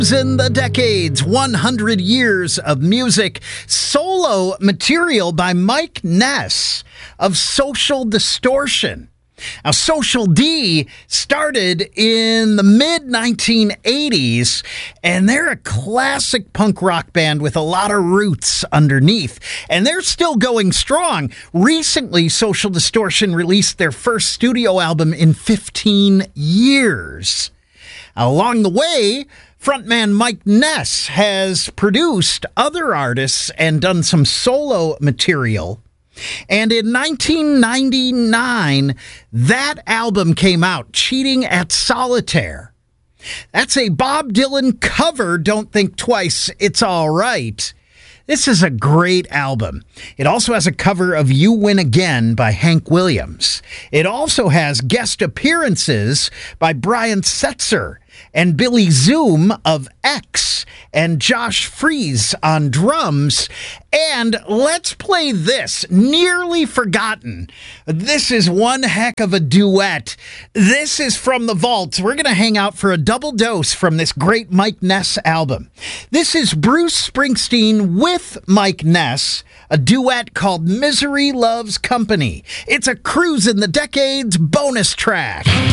In the decades, 100 years of music, solo material by Mike Ness of Social Distortion. Now, Social D started in the mid-1980s, and they're a classic punk rock band with a lot of roots underneath, and they're still going strong. Recently, Social Distortion released their first studio album in 15 years. Along the way, frontman Mike Ness has produced other artists and done some solo material. And in 1999, that album came out, Cheating at Solitaire. That's a Bob Dylan cover, Don't Think Twice, It's All Right. This is a great album. It also has a cover of You Win Again by Hank Williams. It also has guest appearances by Brian Setzer and Billy Zoom of X and Josh Freese on drums. And let's play this, Nearly Forgotten. This is one heck of a duet. This is from the vaults. We're going to hang out for a double dose from this great Mike Ness album. This is Bruce Springsteen with Mike Ness, a duet called Misery Loves Company. It's a Cruise in the Decades bonus track.